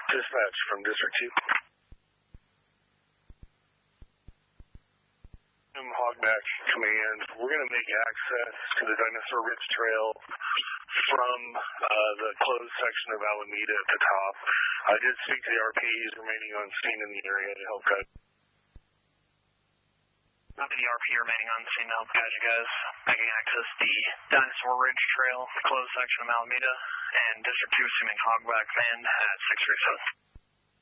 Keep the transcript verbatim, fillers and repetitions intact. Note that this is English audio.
Dispatch from District two. Hogback Command, we're going to make access to the Dinosaur Ridge Trail from uh, the closed section of Alameda at the top. I did speak to the R Ps remaining on scene in the area to help guide. Not the R P remaining on scene to help guide you guys, making access the Dinosaur Ridge Trail, the closed section of Alameda, and District two assuming Hogback Command at six three seven.